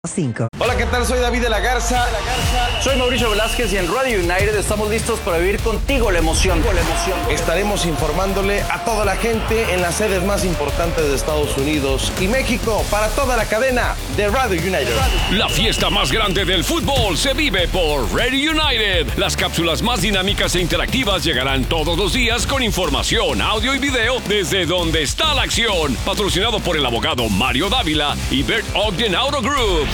5. Hola, ¿qué tal? Soy David de la Garza. Soy Mauricio Velázquez y en Radio United estamos listos para vivir contigo la emoción. Estaremos informándole a toda la gente en las sedes más importantes de Estados Unidos y México para toda la cadena de Radio United. La fiesta más grande del fútbol se vive por Radio United. Las cápsulas más dinámicas e interactivas llegarán todos los días con información, audio y video desde donde está la acción. Patrocinado por el abogado Mario Dávila y Bert Ogden Auto Group.